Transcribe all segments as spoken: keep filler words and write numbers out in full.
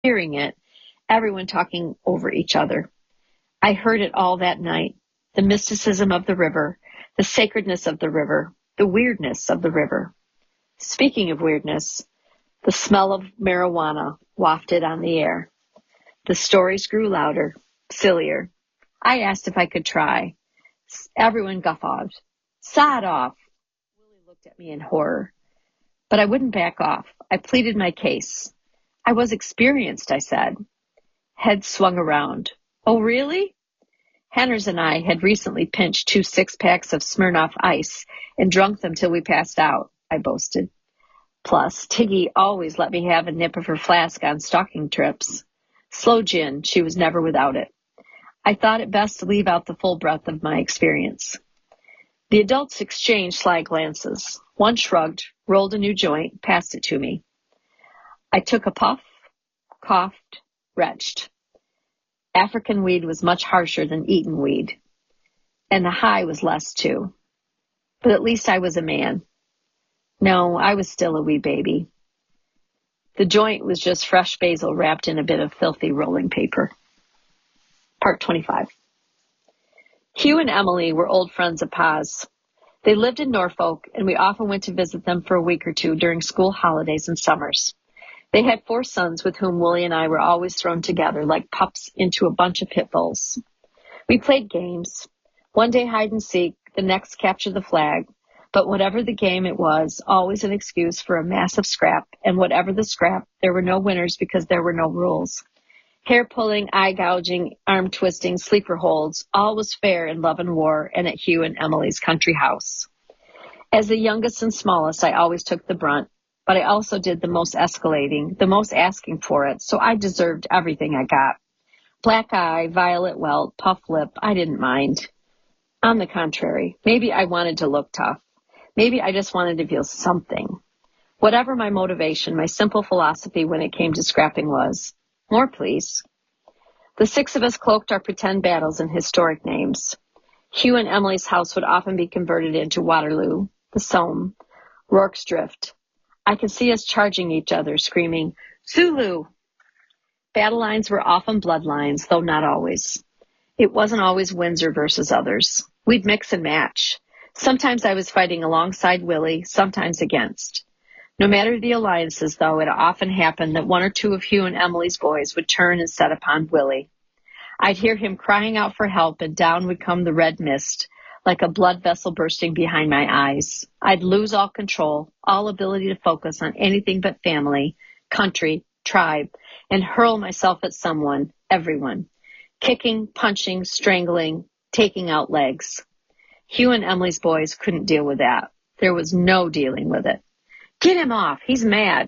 hearing it, everyone talking over each other. I heard it all that night. The mysticism of the river, the sacredness of the river, the weirdness of the river. Speaking of weirdness, the smell of marijuana wafted on the air. The stories grew louder, sillier. I asked if I could try. Everyone guffawed. Sod off. Willie looked at me in horror. But I wouldn't back off. I pleaded my case. I was experienced, I said. Head swung around. Oh, really? Henners and I had recently pinched two six-packs of Smirnoff Ice and drunk them till we passed out, I boasted. Plus, Tiggy always let me have a nip of her flask on stalking trips. Sloe gin, she was never without it. I thought it best to leave out the full breadth of my experience. The adults exchanged sly glances. One shrugged, rolled a new joint, passed it to me. I took a puff, coughed, retched. African weed was much harsher than Eton weed, and the high was less too. But at least I was a man. No, I was still a wee baby. The joint was just fresh basil wrapped in a bit of filthy rolling paper. Part twenty-five. Hugh and Emily were old friends of Pa's. They lived in Norfolk, and we often went to visit them for a week or two during school holidays and summers. They had four sons with whom Willie and I were always thrown together like pups into a bunch of pit bulls. We played games. One day hide and seek, the next capture the flag. But whatever the game it was, always an excuse for a massive scrap, and whatever the scrap, there were no winners because there were no rules. Hair-pulling, eye-gouging, arm-twisting, sleeper holds, all was fair in love and war and at Hugh and Emily's country house. As the youngest and smallest, I always took the brunt, but I also did the most escalating, the most asking for it, so I deserved everything I got. Black eye, violet welt, puff lip, I didn't mind. On the contrary, maybe I wanted to look tough. Maybe I just wanted to feel something. Whatever my motivation, my simple philosophy when it came to scrapping was, more please. The six of us cloaked our pretend battles in historic names. Hugh and Emily's house would often be converted into Waterloo, the Somme, Rorke's Drift. I could see us charging each other, screaming, Zulu! Battle lines were often bloodlines, though not always. It wasn't always Windsor versus others. We'd mix and match. Sometimes I was fighting alongside Willie, sometimes against. No matter the alliances, though, it often happened that one or two of Hugh and Emily's boys would turn and set upon Willie. I'd hear him crying out for help, and down would come the red mist, like a blood vessel bursting behind my eyes. I'd lose all control, all ability to focus on anything but family, country, tribe, and hurl myself at someone, everyone, kicking, punching, strangling, taking out legs. Hugh and Emily's boys couldn't deal with that. There was no dealing with it. Get him off. He's mad.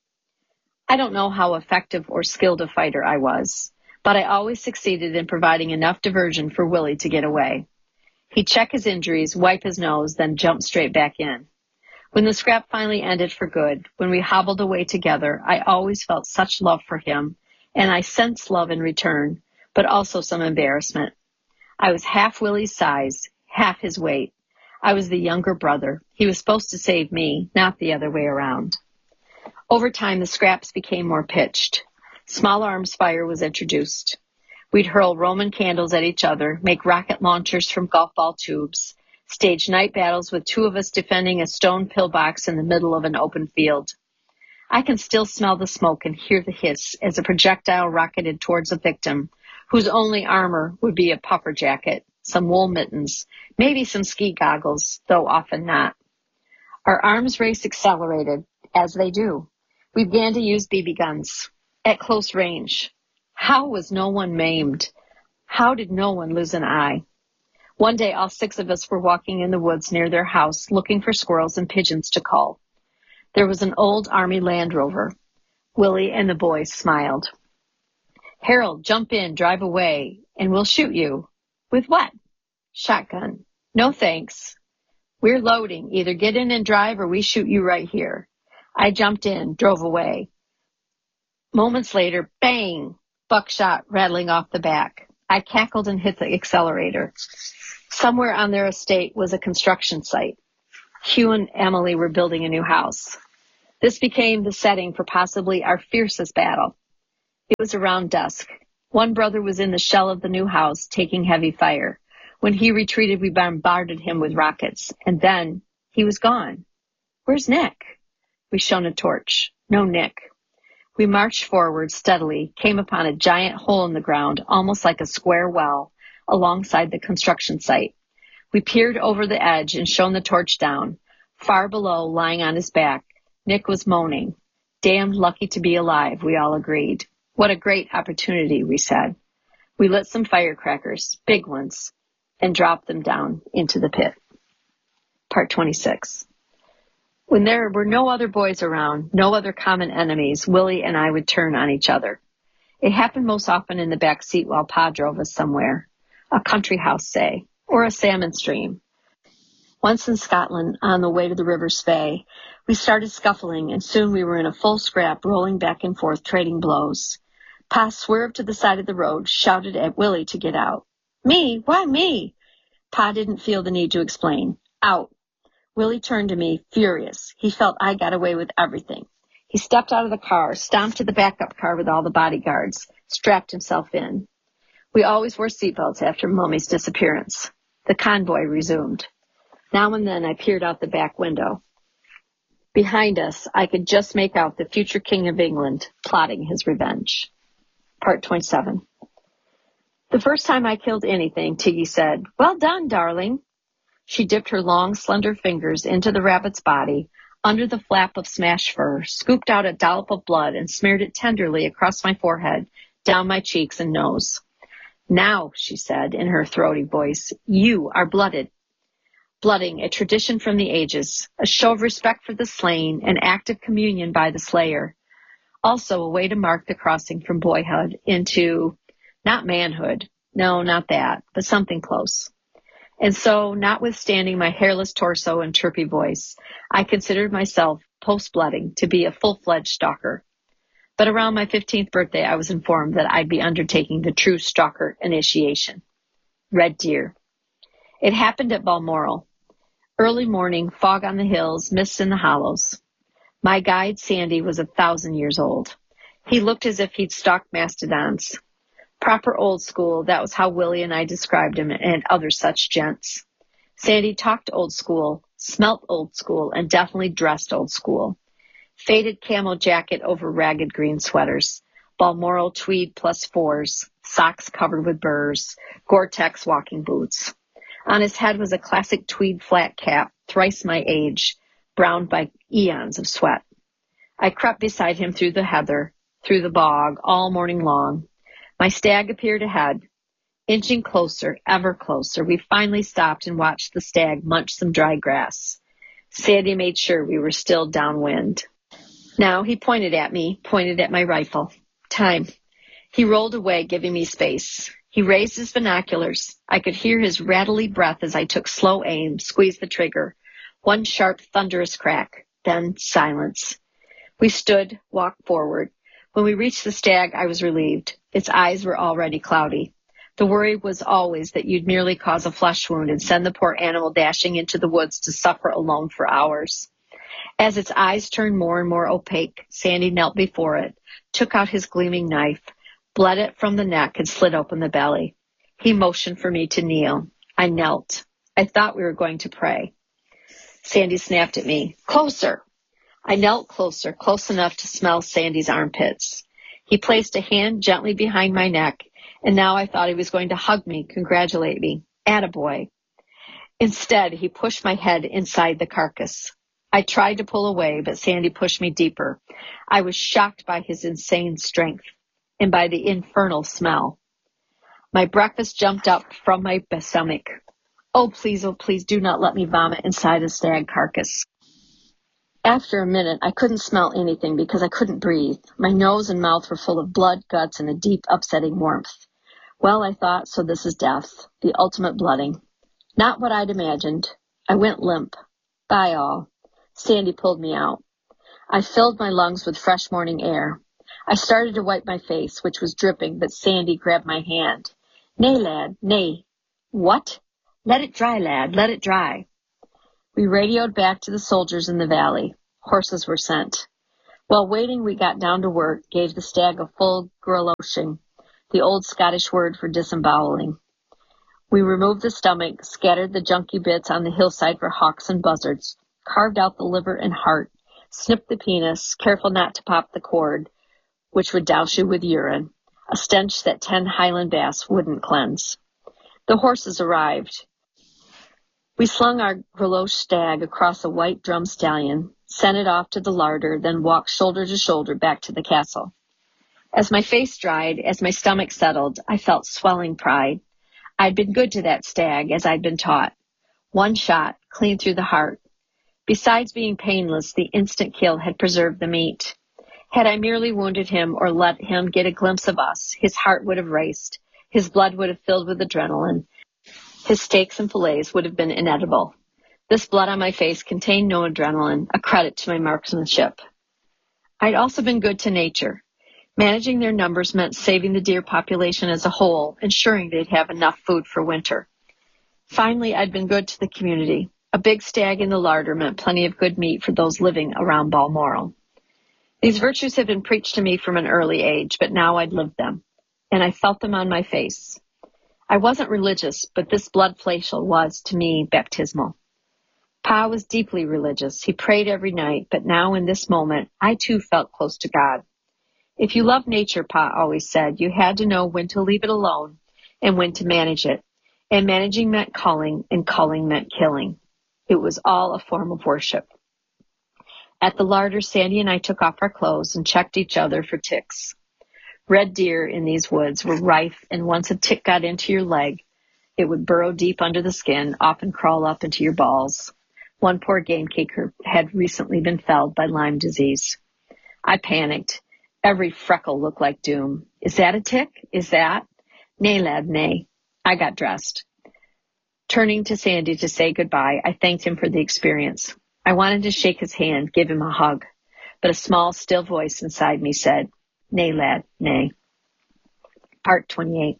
I don't know how effective or skilled a fighter I was, but I always succeeded in providing enough diversion for Willie to get away. He'd check his injuries, wipe his nose, then jump straight back in. When the scrap finally ended for good, when we hobbled away together, I always felt such love for him, and I sensed love in return, but also some embarrassment. I was half Willie's size, half his weight. I was the younger brother. He was supposed to save me, not the other way around. Over time, the scraps became more pitched. Small arms fire was introduced. We'd hurl Roman candles at each other, make rocket launchers from golf ball tubes, stage night battles with two of us defending a stone pillbox in the middle of an open field. I can still smell the smoke and hear the hiss as a projectile rocketed towards a victim, whose only armor would be a puffer jacket, some wool mittens, maybe some ski goggles, though often not. Our arms race accelerated, as they do. We began to use B B guns at close range. How was no one maimed? How did no one lose an eye? One day, all six of us were walking in the woods near their house, looking for squirrels and pigeons to cull. There was an old Army Land Rover. Willie and the boys smiled. Harold, jump in, drive away, and we'll shoot you. With what? Shotgun. No thanks. We're loading. Either get in and drive or we shoot you right here. I jumped in, drove away. Moments later, bang, buckshot rattling off the back. I cackled and hit the accelerator. Somewhere on their estate was a construction site. Hugh and Emily were building a new house. This became the setting for possibly our fiercest battle. It was around dusk. One brother was in the shell of the new house, taking heavy fire. When he retreated, we bombarded him with rockets, and then he was gone. Where's Nick? We shone a torch. No Nick. We marched forward steadily, came upon a giant hole in the ground, almost like a square well, alongside the construction site. We peered over the edge and shone the torch down. Far below, lying on his back, Nick was moaning. Damned lucky to be alive, we all agreed. What a great opportunity, we said. We lit some firecrackers, big ones, and dropped them down into the pit. Part twenty-six. When there were no other boys around, no other common enemies, Willie and I would turn on each other. It happened most often in the back seat while Pa drove us somewhere. A country house, say, or a salmon stream. Once in Scotland, on the way to the River Spey, we started scuffling, and soon we were in a full scrap, rolling back and forth, trading blows. Pa swerved to the side of the road, shouted at Willie to get out. Me? Why me? Pa didn't feel the need to explain. Out. Willie turned to me, furious. He felt I got away with everything. He stepped out of the car, stomped to the backup car with all the bodyguards, strapped himself in. We always wore seatbelts after Mummy's disappearance. The convoy resumed. Now and then I peered out the back window. Behind us, I could just make out the future King of England plotting his revenge. Part twenty-seven. The first time I killed anything, Tiggy said, "Well done, darling." She dipped her long, slender fingers into the rabbit's body, under the flap of smashed fur, scooped out a dollop of blood, and smeared it tenderly across my forehead, down my cheeks and nose. "Now," she said in her throaty voice, "you are blooded." Blooding, a tradition from the ages, a show of respect for the slain, an act of communion by the slayer. Also a way to mark the crossing from boyhood into, not manhood, no, not that, but something close. And so, notwithstanding my hairless torso and chirpy voice, I considered myself, post-blooding, to be a full-fledged stalker. But around my fifteenth birthday, I was informed that I'd be undertaking the true stalker initiation. Red deer. It happened at Balmoral. Early morning, fog on the hills, mists in the hollows. My guide, Sandy, was a thousand years old. He looked as if he'd stalked mastodons. Proper old school, that was how Willie and I described him, and other such gents. Sandy talked old school, smelt old school, and definitely dressed old school. Faded camo jacket over ragged green sweaters, Balmoral tweed plus fours, socks covered with burrs, Gore-Tex walking boots. On his head was a classic tweed flat cap, thrice my age, browned by eons of sweat. I crept beside him through the heather, through the bog, all morning long. My stag appeared ahead. Inching closer, ever closer, we finally stopped and watched the stag munch some dry grass. Sandy made sure we were still downwind. Now he pointed at me, pointed at my rifle. Time. He rolled away, giving me space. He raised his binoculars. I could hear his rattly breath as I took slow aim, squeezed the trigger. One sharp, thunderous crack. Then silence. We stood, walked forward. When we reached the stag, I was relieved. Its eyes were already cloudy. The worry was always that you'd merely cause a flesh wound and send the poor animal dashing into the woods to suffer alone for hours. As its eyes turned more and more opaque, Sandy knelt before it, took out his gleaming knife, bled it from the neck, and slit open the belly. He motioned for me to kneel. I knelt. I thought we were going to pray. Sandy snapped at me. Closer! I knelt closer, close enough to smell Sandy's armpits. He placed a hand gently behind my neck, and now I thought he was going to hug me, congratulate me. Attaboy. Instead, he pushed my head inside the carcass. I tried to pull away, but Sandy pushed me deeper. I was shocked by his insane strength and by the infernal smell. My breakfast jumped up from my stomach. Oh, please, oh, please do not let me vomit inside a stag carcass. After a minute, I couldn't smell anything because I couldn't breathe. My nose and mouth were full of blood, guts, and a deep, upsetting warmth. Well, I thought, so this is death, the ultimate blooding. Not what I'd imagined. I went limp. Bye all. Sandy pulled me out. I filled my lungs with fresh morning air. I started to wipe my face, which was dripping, but Sandy grabbed my hand. Nay, lad, nay. What? Let it dry, lad, let it dry. We radioed back to the soldiers in the valley. Horses were sent. While waiting, we got down to work, gave the stag a full graloshing, the old Scottish word for disemboweling. We removed the stomach, scattered the junky bits on the hillside for hawks and buzzards, carved out the liver and heart, snipped the penis, careful not to pop the cord, which would douse you with urine, a stench that ten Highland bass wouldn't cleanse. The horses arrived. We slung our Graloche stag across a white drum stallion, sent it off to the larder, then walked shoulder to shoulder back to the castle. As my face dried, as my stomach settled, I felt swelling pride. I'd been good to that stag, as I'd been taught. One shot, clean through the heart. Besides being painless, the instant kill had preserved the meat. Had I merely wounded him or let him get a glimpse of us, his heart would have raced, his blood would have filled with adrenaline, his steaks and fillets would have been inedible. This blood on my face contained no adrenaline, a credit to my marksmanship. I'd also been good to nature. Managing their numbers meant saving the deer population as a whole, ensuring they'd have enough food for winter. Finally, I'd been good to the community. A big stag in the larder meant plenty of good meat for those living around Balmoral. These virtues had been preached to me from an early age, but now I'd lived them, and I felt them on my face. I wasn't religious, but this blood facial was, to me, baptismal. Pa was deeply religious. He prayed every night, but now in this moment, I too felt close to God. If you love nature, Pa always said, you had to know when to leave it alone and when to manage it. And managing meant culling, and culling meant killing. It was all a form of worship. At the larder, Sandy and I took off our clothes and checked each other for ticks. Red deer in these woods were rife, and once a tick got into your leg, it would burrow deep under the skin, often crawl up into your balls. One poor game caker had recently been felled by Lyme disease. I panicked. Every freckle looked like doom. Is that a tick? Is that? Nay, lad, nay. I got dressed. Turning to Sandy to say goodbye, I thanked him for the experience. I wanted to shake his hand, give him a hug, but a small, still voice inside me said, nay, lad, nay. Part twenty-eight.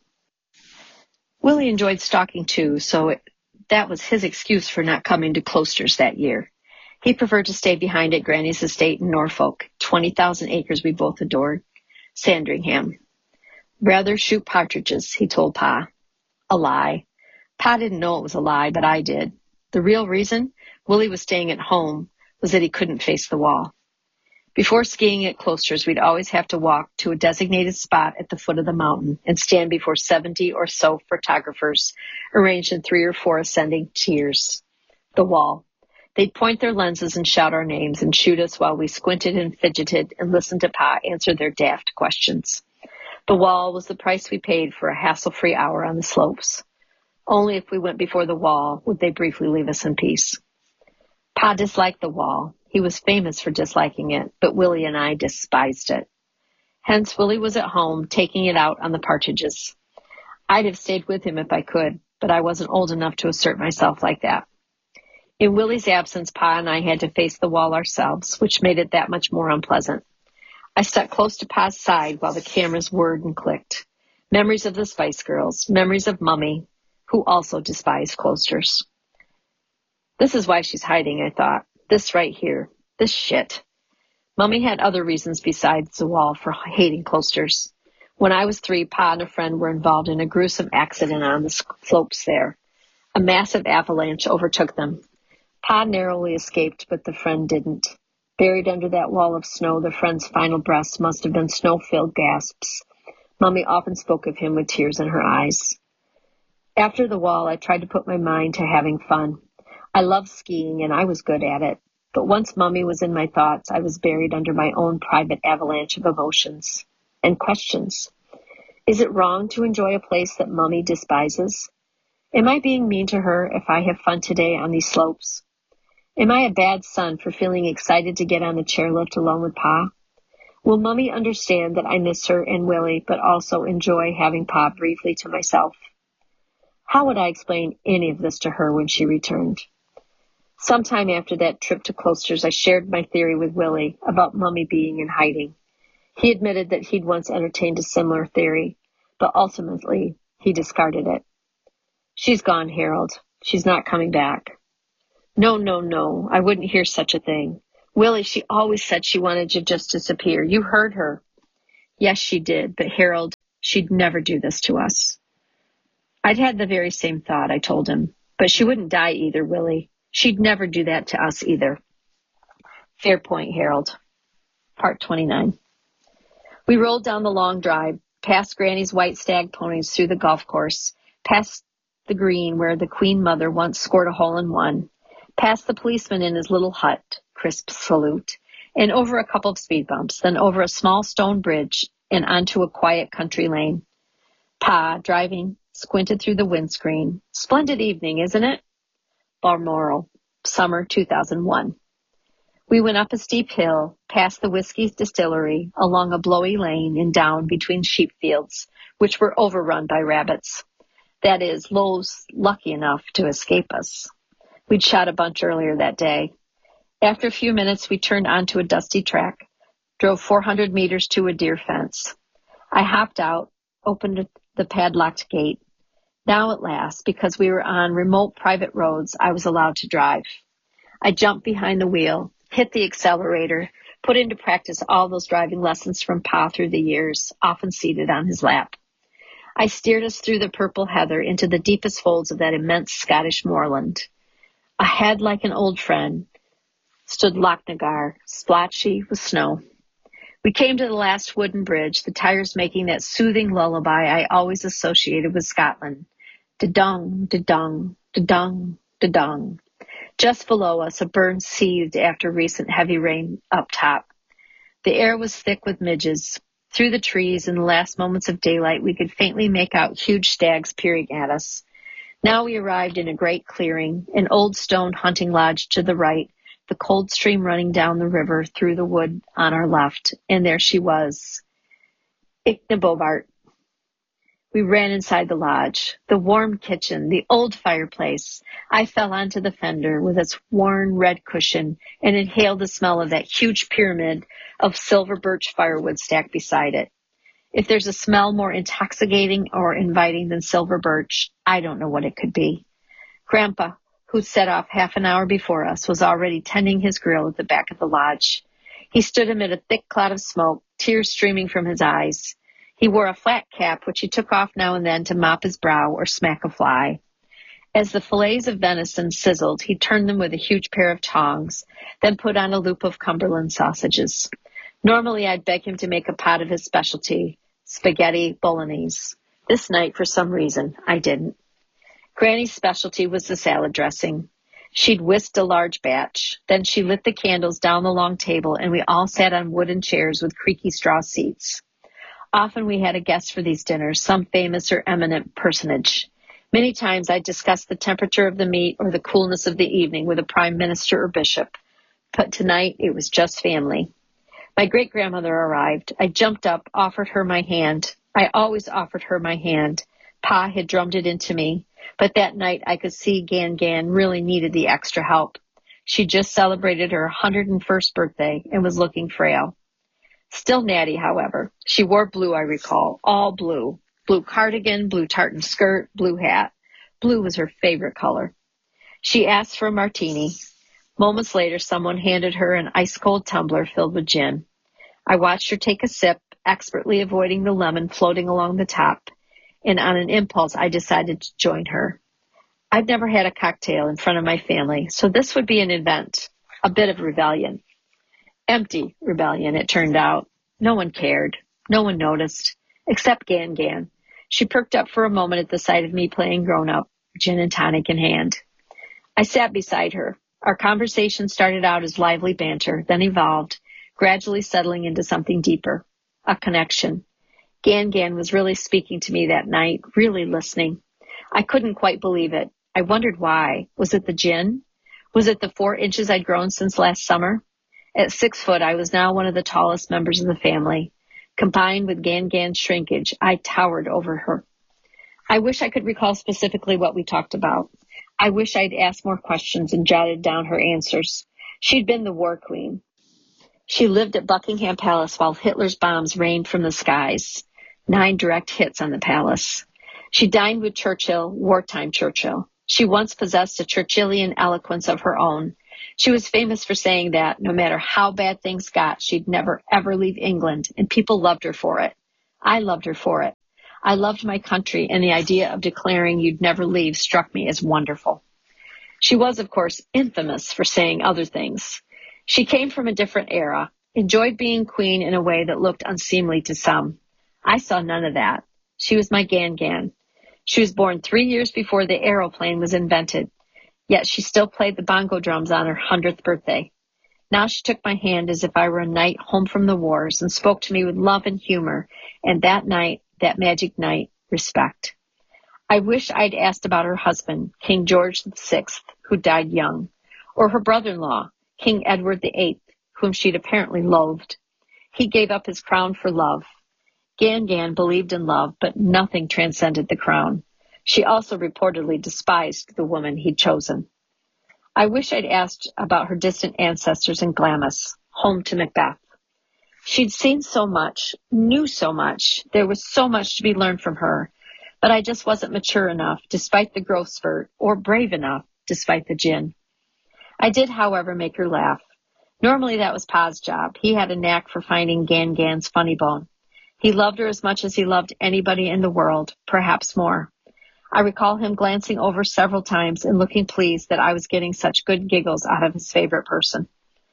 Willie enjoyed stalking too, so it, that was his excuse for not coming to Cloisters that year. He preferred to stay behind at Granny's estate in Norfolk, twenty thousand acres we both adored, Sandringham. Rather shoot partridges, he told Pa. A lie. Pa didn't know it was a lie, but I did. The real reason Willie was staying at home was that he couldn't face the wall. Before skiing at Cloisters, we'd always have to walk to a designated spot at the foot of the mountain and stand before seventy or so photographers arranged in three or four ascending tiers. The wall. They'd point their lenses and shout our names and shoot us while we squinted and fidgeted and listened to Pa answer their daft questions. The wall was the price we paid for a hassle-free hour on the slopes. Only if we went before the wall would they briefly leave us in peace. Pa disliked the wall. He was famous for disliking it, but Willie and I despised it. Hence, Willie was at home, taking it out on the partridges. I'd have stayed with him if I could, but I wasn't old enough to assert myself like that. In Willie's absence, Pa and I had to face the wall ourselves, which made it that much more unpleasant. I stuck close to Pa's side while the cameras whirred and clicked. Memories of the Spice Girls, memories of Mummy, who also despised Cloisters. This is why she's hiding, I thought. This right here. This shit. Mummy had other reasons besides the wall for hating Cloisters. When I was three, Pa and a friend were involved in a gruesome accident on the slopes there. A massive avalanche overtook them. Pa narrowly escaped, but the friend didn't. Buried under that wall of snow, the friend's final breaths must have been snow-filled gasps. Mummy often spoke of him with tears in her eyes. After the wall, I tried to put my mind to having fun. I loved skiing, and I was good at it. But once Mummy was in my thoughts, I was buried under my own private avalanche of emotions and questions. Is it wrong to enjoy a place that Mummy despises? Am I being mean to her if I have fun today on these slopes? Am I a bad son for feeling excited to get on the chairlift alone with Pa? Will Mummy understand that I miss her and Willie, but also enjoy having Pa briefly to myself? How would I explain any of this to her when she returned? Sometime after that trip to Cloisters, I shared my theory with Willie about Mummy being in hiding. He admitted that he'd once entertained a similar theory, but ultimately he discarded it. She's gone, Harold. She's not coming back. No, no, no, I wouldn't hear such a thing. Willie, she always said she wanted to just disappear. You heard her. Yes, she did, but Harold, she'd never do this to us. I'd had the very same thought, I told him. But she wouldn't die either, Willie. She'd never do that to us either. Fair point, Harold. Part twenty-nine. We rolled down the long drive, past Granny's white stag ponies through the golf course, past the green where the Queen Mother once scored a hole-in-one, past the policeman in his little hut, crisp salute, and over a couple of speed bumps, then over a small stone bridge and onto a quiet country lane. Pa, driving, squinted through the windscreen. Splendid evening, isn't it? Balmoral, summer two thousand one. We went up a steep hill, past the whiskey distillery, along a blowy lane and down between sheep fields, which were overrun by rabbits. That is, Lowell's lucky enough to escape us. We'd shot a bunch earlier that day. After a few minutes, we turned onto a dusty track, drove four hundred meters to a deer fence. I hopped out, opened the padlocked gate. Now at last, because we were on remote private roads, I was allowed to drive. I jumped behind the wheel, hit the accelerator, put into practice all those driving lessons from Pa through the years, often seated on his lap. I steered us through the purple heather into the deepest folds of that immense Scottish moorland. Ahead, like an old friend, stood Lochnagar, splotchy with snow. We came to the last wooden bridge, the tires making that soothing lullaby I always associated with Scotland. Da-dung, da-dung, da-dung, da-dung. Just below us, a burn seethed after recent heavy rain up top. The air was thick with midges. Through the trees, in the last moments of daylight, we could faintly make out huge stags peering at us. Now we arrived in a great clearing, an old stone hunting lodge to the right, the cold stream running down the river through the wood on our left, and there she was, Ichnabobar. We ran inside the lodge, the warm kitchen, the old fireplace. I fell onto the fender with its worn red cushion and inhaled the smell of that huge pyramid of silver birch firewood stacked beside it. If there's a smell more intoxicating or inviting than silver birch, I don't know what it could be. Grandpa, who'd set off half an hour before us, was already tending his grill at the back of the lodge. He stood amid a thick cloud of smoke, tears streaming from his eyes. He wore a flat cap, which he took off now and then to mop his brow or smack a fly. As the fillets of venison sizzled, he turned them with a huge pair of tongs, then put on a loop of Cumberland sausages. Normally, I'd beg him to make a pot of his specialty, spaghetti bolognese. This night, for some reason, I didn't. Granny's specialty was the salad dressing. She'd whisked a large batch. Then she lit the candles down the long table, and we all sat on wooden chairs with creaky straw seats. Often we had a guest for these dinners, some famous or eminent personage. Many times I discussed the temperature of the meat or the coolness of the evening with a prime minister or bishop. But tonight it was just family. My great-grandmother arrived. I jumped up, offered her my hand. I always offered her my hand. Pa had drummed it into me. But that night I could see Gan Gan really needed the extra help. She just celebrated her one hundred first birthday and was looking frail. Still natty, however. She wore blue, I recall, all blue. Blue cardigan, blue tartan skirt, blue hat. Blue was her favorite color. She asked for a martini. Moments later, someone handed her an ice-cold tumbler filled with gin. I watched her take a sip, expertly avoiding the lemon floating along the top, and on an impulse, I decided to join her. I'd never had a cocktail in front of my family, so this would be an event, a bit of rebellion. Empty rebellion, it turned out. No one cared. No one noticed, except Gan Gan. She perked up for a moment at the sight of me playing grown-up, gin and tonic in hand. I sat beside her. Our conversation started out as lively banter, then evolved, gradually settling into something deeper, a connection. Gan Gan was really speaking to me that night, really listening. I couldn't quite believe it. I wondered why. Was it the gin? Was it the four inches I'd grown since last summer? At six foot, I was now one of the tallest members of the family. Combined with Gan Gan's shrinkage, I towered over her. I wish I could recall specifically what we talked about. I wish I'd asked more questions and jotted down her answers. She'd been the war queen. She lived at Buckingham Palace while Hitler's bombs rained from the skies. Nine direct hits on the palace. She dined with Churchill, wartime Churchill. She once possessed a Churchillian eloquence of her own. She was famous for saying that no matter how bad things got, she'd never ever leave England, and people loved her for it. I loved her for it. I loved my country, and the idea of declaring you'd never leave struck me as wonderful. She was, of course, infamous for saying other things. She came from a different era, enjoyed being queen in a way that looked unseemly to some. I saw none of that. She was my Gan-Gan. She was born three years before the aeroplane was invented, yet she still played the bongo drums on her hundredth birthday. Now she took my hand as if I were a knight home from the wars and spoke to me with love and humor, and that night, that magic night, respect. I wish I'd asked about her husband, King George the Sixth, who died young, or her brother-in-law, King Edward the Eighth, whom she'd apparently loathed. He gave up his crown for love. Gan-Gan believed in love, but nothing transcended the crown. She also reportedly despised the woman he'd chosen. I wish I'd asked about her distant ancestors in Glamis, home to Macbeth. She'd seen so much, knew so much, there was so much to be learned from her, but I just wasn't mature enough, despite the growth spurt, or brave enough, despite the gin. I did, however, make her laugh. Normally that was Pa's job. He had a knack for finding Gan-Gan's funny bone. He loved her as much as he loved anybody in the world, perhaps more. I recall him glancing over several times and looking pleased that I was getting such good giggles out of his favorite person.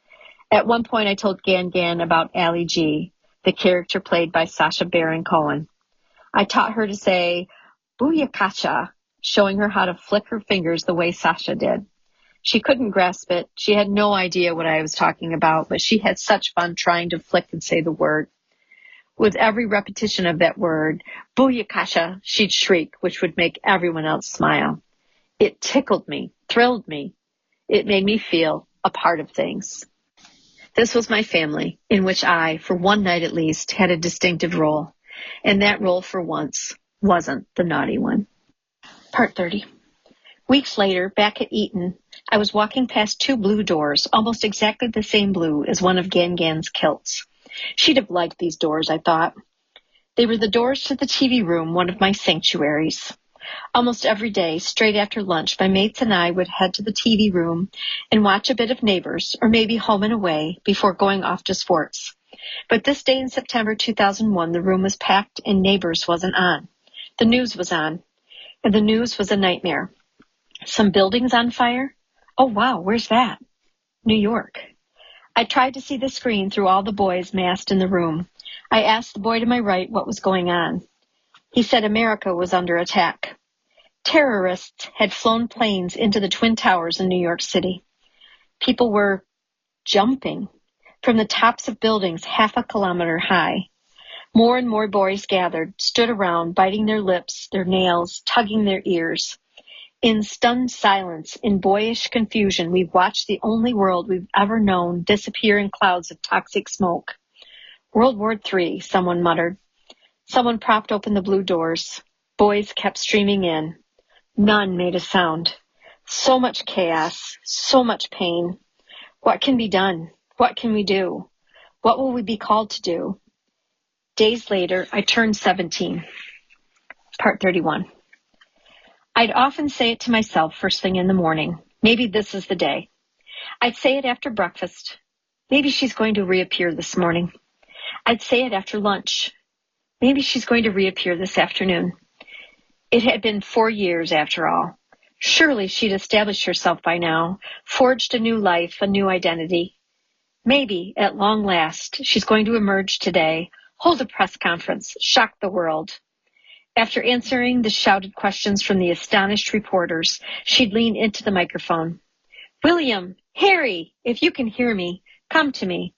At one point I told Gan-Gan about Ali G, the character played by Sacha Baron Cohen. I taught her to say, Booyakasha, showing her how to flick her fingers the way Sasha did. She couldn't grasp it. She had no idea what I was talking about, but she had such fun trying to flick and say the word. With every repetition of that word, Booyakasha, she'd shriek, which would make everyone else smile. It tickled me, thrilled me. It made me feel a part of things. This was my family, in which I, for one night at least, had a distinctive role. And that role, for once, wasn't the naughty one. Part thirty. Weeks later, back at Eton, I was walking past two blue doors, almost exactly the same blue as one of Gan-Gan's kilts. She'd have liked these doors, I thought. They were the doors to the T V room, one of my sanctuaries. Almost every day, straight after lunch, my mates and I would head to the T V room and watch a bit of Neighbors, or maybe Home and Away, before going off to sports. But this day in September two thousand one, the room was packed and Neighbors wasn't on. The news was on, and the news was a nightmare. Some buildings on fire? Oh, wow, where's that? New York. I tried to see the screen through all the boys massed in the room. I asked the boy to my right what was going on. He said America was under attack. Terrorists had flown planes into the Twin Towers in New York City. People were jumping from the tops of buildings half a kilometer high. More and more boys gathered, stood around, biting their lips, their nails, tugging their ears. In stunned silence, in boyish confusion, we watched the only world we've ever known disappear in clouds of toxic smoke. World War Three, someone muttered. Someone propped open the blue doors. Boys kept streaming in. None made a sound. So much chaos, so much pain. What can be done? What can we do? What will we be called to do? Days later, I turned seventeen. Part thirty-one. I'd often say it to myself first thing in the morning. Maybe this is the day. I'd say it after breakfast. Maybe she's going to reappear this morning. I'd say it after lunch. Maybe she's going to reappear this afternoon. It had been four years after all. Surely she'd established herself by now, forged a new life, a new identity. Maybe, at long last, she's going to emerge today, hold a press conference, shock the world. After answering the shouted questions from the astonished reporters, she'd lean into the microphone. William, Harry, if you can hear me, come to me.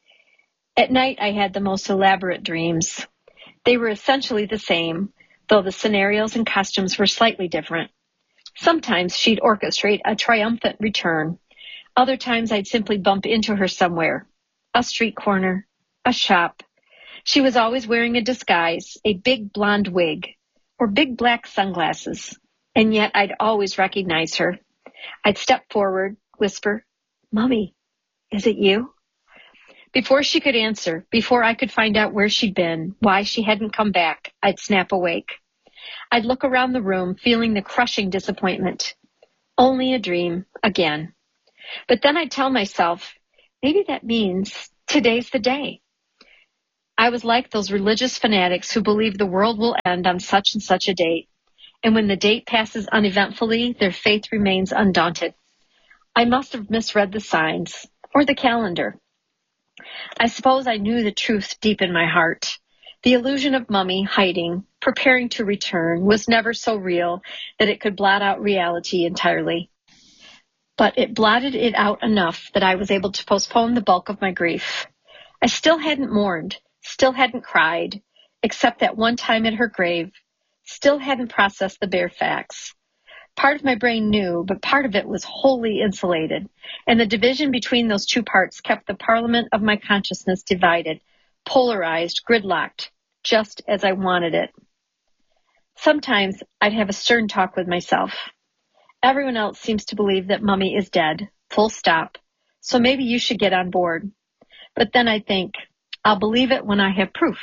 At night, I had the most elaborate dreams. They were essentially the same, though the scenarios and costumes were slightly different. Sometimes she'd orchestrate a triumphant return. Other times I'd simply bump into her somewhere. A street corner, a shop. She was always wearing a disguise, a big blonde wig, or big black sunglasses, and yet I'd always recognize her. I'd step forward, whisper, Mummy, is it you? Before she could answer, before I could find out where she'd been, why she hadn't come back, I'd snap awake. I'd look around the room, feeling the crushing disappointment. Only a dream, again. But then I'd tell myself, maybe that means today's the day. I was like those religious fanatics who believe the world will end on such and such a date. And when the date passes uneventfully, their faith remains undaunted. I must have misread the signs or the calendar. I suppose I knew the truth deep in my heart. The illusion of Mummy hiding, preparing to return, was never so real that it could blot out reality entirely. But it blotted it out enough that I was able to postpone the bulk of my grief. I still hadn't mourned, still hadn't cried, except that one time at her grave, still hadn't processed the bare facts. Part of my brain knew, but part of it was wholly insulated, and the division between those two parts kept the parliament of my consciousness divided, polarized, gridlocked, just as I wanted it. Sometimes I'd have a stern talk with myself. Everyone else seems to believe that Mummy is dead, full stop, so maybe you should get on board. But then I think, I'll believe it when I have proof.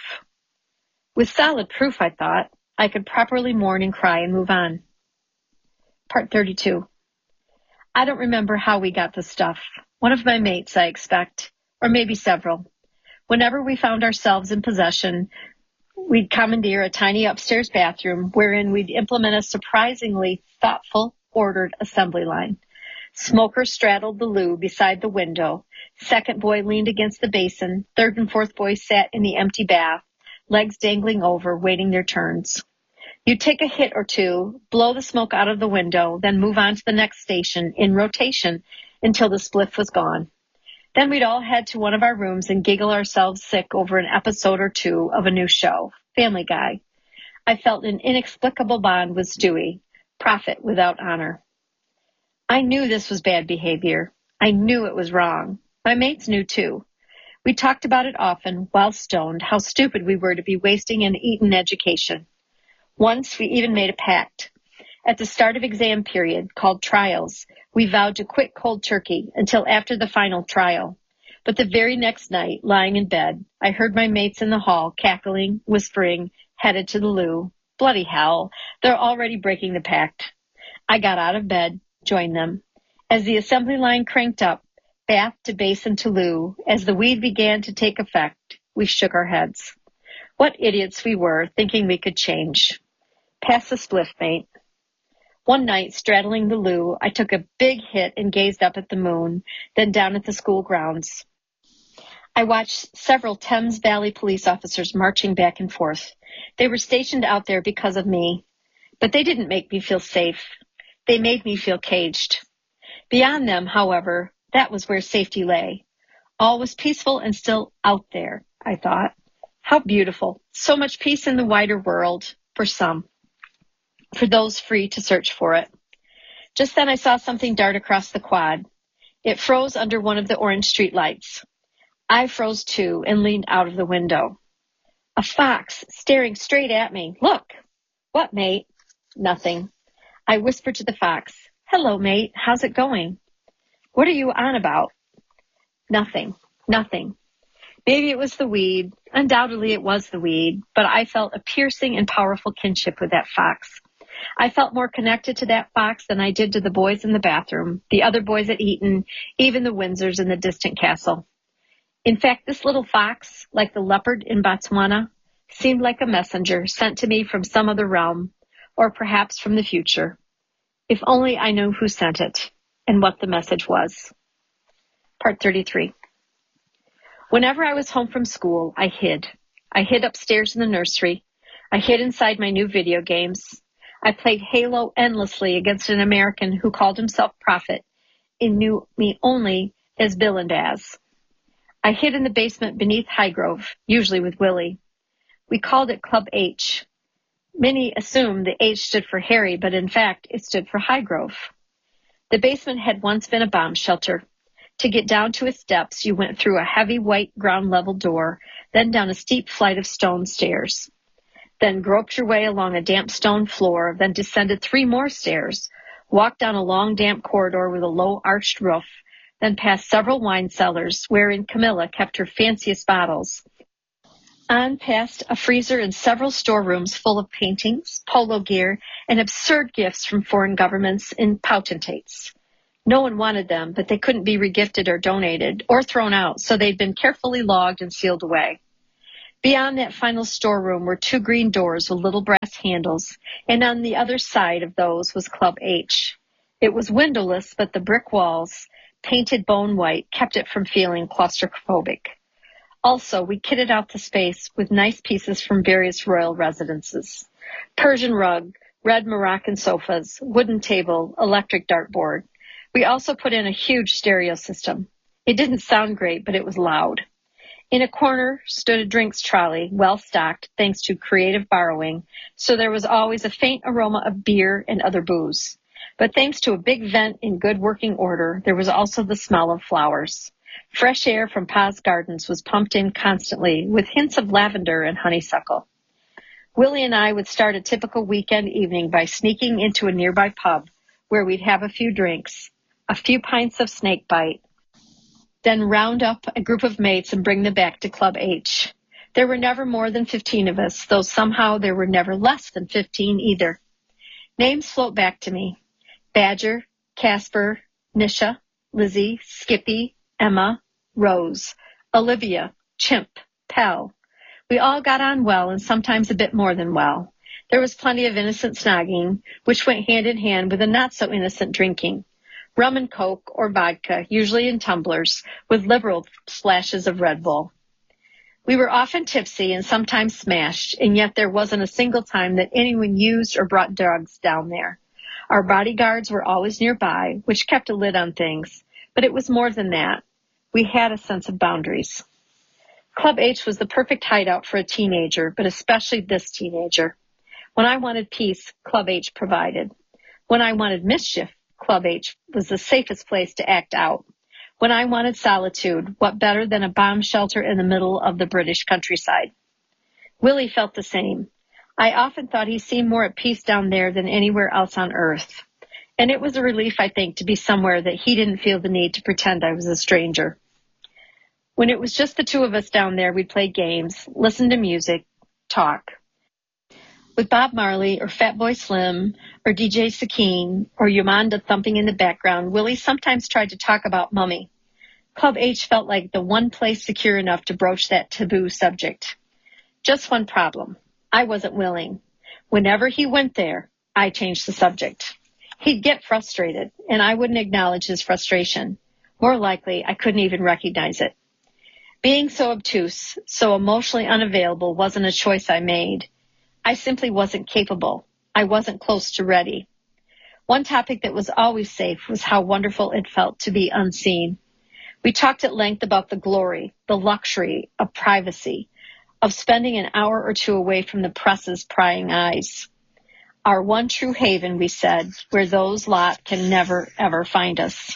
With solid proof, I thought, I could properly mourn and cry and move on. Part thirty-two. I don't remember how we got the stuff. One of my mates, I expect, or maybe several. Whenever we found ourselves in possession, we'd commandeer a tiny upstairs bathroom wherein we'd implement a surprisingly thoughtful, ordered assembly line. Smoker straddled the loo beside the window. Second boy leaned against the basin. Third and fourth boy sat in the empty bath, legs dangling over, waiting their turns. You'd take a hit or two, blow the smoke out of the window, then move on to the next station in rotation until the spliff was gone. Then we'd all head to one of our rooms and giggle ourselves sick over an episode or two of a new show, Family Guy. I felt an inexplicable bond with Stewie, prophet without honor. I knew this was bad behavior. I knew it was wrong. My mates knew too. We talked about it often, while stoned, how stupid we were to be wasting an Eton education. Once we even made a pact. At the start of exam period, called trials, we vowed to quit cold turkey until after the final trial. But the very next night, lying in bed, I heard my mates in the hall cackling, whispering, headed to the loo. Bloody hell, they're already breaking the pact. I got out of bed, joined them. As the assembly line cranked up, bath to basin to loo, as the weed began to take effect, we shook our heads. What idiots we were, thinking we could change. Pass the spliff, mate. One night, straddling the loo, I took a big hit and gazed up at the moon, then down at the school grounds. I watched several Thames Valley police officers marching back and forth. They were stationed out there because of me, but they didn't make me feel safe. They made me feel caged. Beyond them, however, that was where safety lay. All was peaceful and still out there, I thought. How beautiful. So much peace in the wider world, for some. For those free to search for it. Just then I saw something dart across the quad. It froze under one of the orange street lights. I froze too and leaned out of the window. A fox staring straight at me. Look. What, mate? Nothing. I whispered to the fox. Hello, mate. How's it going? What are you on about? Nothing. Nothing. Maybe it was the weed. Undoubtedly it was the weed, but I felt a piercing and powerful kinship with that fox. I felt more connected to that fox than I did to the boys in the bathroom, the other boys at Eton, even the Windsors in the distant castle. In fact, this little fox, like the leopard in Botswana, seemed like a messenger sent to me from some other realm, or perhaps from the future. If only I knew who sent it, and what the message was. Part thirty-three. Whenever I was home from school, I hid. I hid upstairs in the nursery. I hid inside my new video games. I played Halo endlessly against an American who called himself Prophet and knew me only as Bill and Baz. I hid in the basement beneath Highgrove, usually with Willie. We called it Club H. Many assumed the H stood for Harry, but in fact, it stood for Highgrove. The basement had once been a bomb shelter. To get down to its depths, you went through a heavy white ground-level door, then down a steep flight of stone stairs. Then groped your way along a damp stone floor, then descended three more stairs, walked down a long damp corridor with a low arched roof, then past several wine cellars wherein Camilla kept her fanciest bottles, on past a freezer and several storerooms full of paintings, polo gear, and absurd gifts from foreign governments and potentates. No one wanted them, but they couldn't be regifted or donated or thrown out, so they'd been carefully logged and sealed away. Beyond that final storeroom were two green doors with little brass handles, and on the other side of those was Club H. It was windowless, but the brick walls, painted bone white, kept it from feeling claustrophobic. Also, we kitted out the space with nice pieces from various royal residences. Persian rug, red Moroccan sofas, wooden table, electric dartboard. We also put in a huge stereo system. It didn't sound great, but it was loud. In a corner stood a drinks trolley, well stocked thanks to creative borrowing, so there was always a faint aroma of beer and other booze. But thanks to a big vent in good working order, there was also the smell of flowers. Fresh air from Pa's gardens was pumped in constantly, with hints of lavender and honeysuckle. Willie and I would start a typical weekend evening by sneaking into a nearby pub, where we'd have a few drinks, a few pints of snakebite, then round up a group of mates and bring them back to Club H. There were never more than fifteen of us, though somehow there were never less than fifteen either. Names float back to me. Badger, Casper, Nisha, Lizzie, Skippy, Emma, Rose, Olivia, Chimp, Pell. We all got on well and sometimes a bit more than well. There was plenty of innocent snogging, which went hand in hand with a not-so-innocent drinking. Rum and Coke or vodka, usually in tumblers, with liberal splashes of Red Bull. We were often tipsy and sometimes smashed, and yet there wasn't a single time that anyone used or brought drugs down there. Our bodyguards were always nearby, which kept a lid on things, but it was more than that. We had a sense of boundaries. Club H was the perfect hideout for a teenager, but especially this teenager. When I wanted peace, Club H provided. When I wanted mischief, Club H was the safest place to act out. When I wanted solitude, what better than a bomb shelter in the middle of the British countryside? Willie felt the same. I often thought he seemed more at peace down there than anywhere else on earth. And it was a relief, I think, to be somewhere that he didn't feel the need to pretend I was a stranger. When it was just the two of us down there, we'd play games, listen to music, talk. With Bob Marley or Fatboy Slim or D J Sakine or Yamanda thumping in the background, Willie sometimes tried to talk about Mummy. Club H felt like the one place secure enough to broach that taboo subject. Just one problem. I wasn't willing. Whenever he went there, I changed the subject. He'd get frustrated, and I wouldn't acknowledge his frustration. More likely, I couldn't even recognize it. Being so obtuse, so emotionally unavailable wasn't a choice I made. I simply wasn't capable. I wasn't close to ready. One topic that was always safe was how wonderful it felt to be unseen. We talked at length about the glory, the luxury of privacy, of spending an hour or two away from the press's prying eyes. Our one true haven, we said, where those lot can never, ever find us.